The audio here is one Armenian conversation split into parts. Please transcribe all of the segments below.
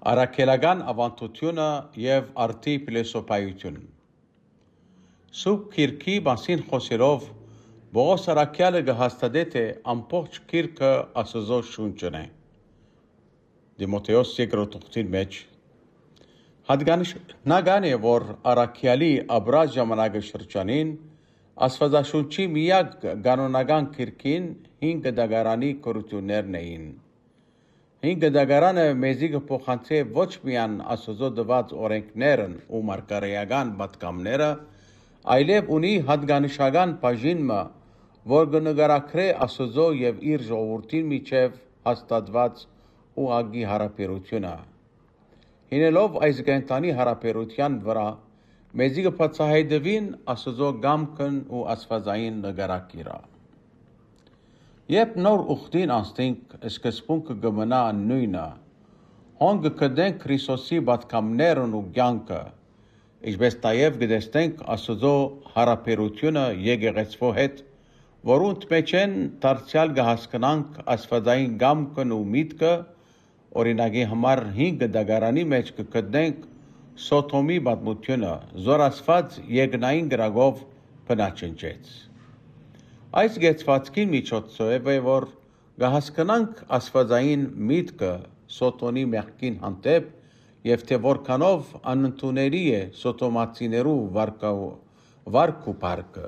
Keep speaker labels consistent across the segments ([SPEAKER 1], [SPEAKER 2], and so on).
[SPEAKER 1] Առաքելական ավանդությունը և արդի փիլիսոփայություն։ Սուրբ Գիրքի մասին խոսելով Պողոս առաքյալը կհաստատե թե ամբողջ Գիրքը Աստծո շունչն է։ Տիմոթեոս երկրորդ ուղտին մեջ հատկանշական է, որ առաքյալի ապրած ժամանակաշրջանին Աստվածաշունչի միակ կանոնական գիրքին 5 դագարանի կրություններն էին։ 5 դագարանը մեզի կփոխանցի ոչ միայն Աստծո տված օրենքներն ու մարգարեական պատգամները, այլև ունի հատկանշական բաժինը, որ կնկարագրե Աստծո և իր ժողովրդի միջև հաստատված ուղղակի հարաբերությունը։ Հինելով այս կենդանի հարաբերության վրա, մեզի կբացահայտվին Աստծո կամքն ու աստվածային նկարագիրը։ Երբ նոր ուխտին անցնենք, սկզբունքը կմնա նույնը, հոն կգտնենք Քրիստոսի պատգամներն ու կյանքը, ինչպես նաև կտեսնենք Աստծո հարաբերությունը եկեղեցվո հետ, որոնց մեջ են դարձյալ կհասկանանք աստվածային կամքն ու միտքը, օրինակի համար 5 դագարանի մեջ կգտնենք Սոդոմի պատմությունը, որ Աստված երկնային կրակով բնաջնջեց։ Այս կեցվածքի միջոցով է, որ կհասկանանք աստվածային միտքը Սոդոմի մեղքին հանդեպ և թե որքանով անընդունելի է սոդոմացիներու վարք ու փառքը։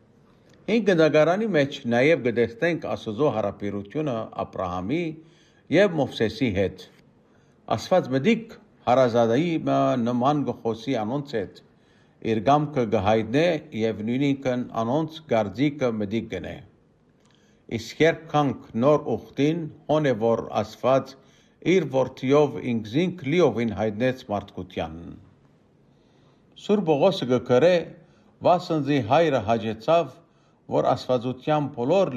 [SPEAKER 1] 5 դագարանի մեջ նաև կտեսնենք Աստծո հարաբերությունը Աբրահամի և Մովսեսի հետ։ Աստված մտիկ հարազատի նման կխոսի անոնց հետ, իր կամքը կհայտնե և նույնինքն անոնց կարծիքը մտիկ կնե։ Իսկ երբ գանք նոր ուխտին, հոն է որ Աստված իր որդիով ինքզինք լիովին հայտնեց մարդկության։ Սուրբ Պողոսը կգրե, վասնզի հայրը հաճեցավ, որ աստվածության բոլոր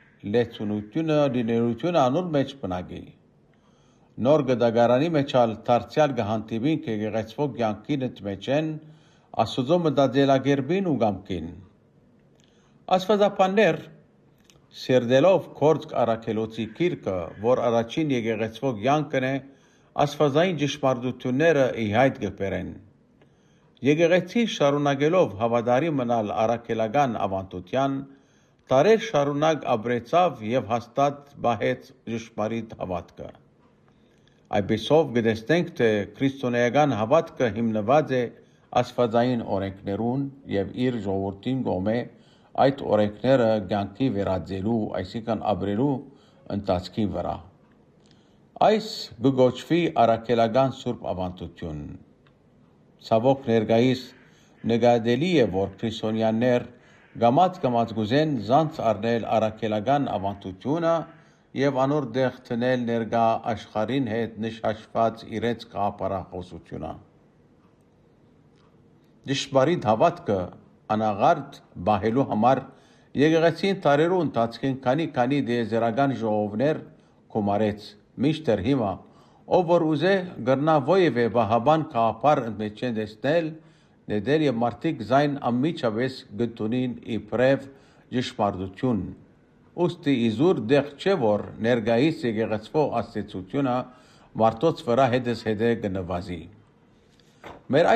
[SPEAKER 1] լինելությունը անոր մեջ բնակի։ Նոր դագարանի մեջ դարձյալ կհանդիպինք եկեղեցվո կյանքին ընդմեջեն Աստծո մտածելակերպին ու կամքին։ Աստվածաբաններ սիրտելով Գործք առաքելոցի գիրքը, որ առաջին եկեղեցվո կյանքն է, աստվածային ճշմարտությունները ի հայտ կբերեն։ Եկեղեցի շարունակելով հավատարիմ մնալ առաքելական ավանդության, դարեր շարունակ ապրեցավ և հաստատ պահեց ճշմարիտ հավատքը։ Այդպիսով կտեսնենք, թե քրիստոնեական հավատքը հիմնված է աստվածային օրենքներուն և իր ժողովրդին կողմէ այդ օրենքները կյանքի վերածելու, այսինքն ապրելու ընթացքի վրա։ Այս կգոչվի առաքելական սուրբ ավանդություն։ Ցավոք ներկայիս նկատելի է, որ քրիստոնյաներ կամաց կուզեն զանց առնել առաքելական ավանդությունը և անոր տեղ դնել ներկա աշխարհին հետ նշաշխված իրենց գաղափարախոսությունը։ Ճշմարիտ հավատքը անաղարտ պահելու համար եկեղեցին դարերու ընթացքին քանի տիեզերական ժողովներ գումարեց, մինչդեռ հիմա, ով որ ուզե կրնա որևէ պահապան գաղափար ընդմեջեն տեսնել, նետել և մարդիկ զայն անմիջապես գտնին իբրև ճշմարտություն։ Ուստի իզուր տեղ չէ, որ ներկայիս եկեղեցվո աստեցությունը մարդոց վրա հետզհետե կնվազի։ Մեր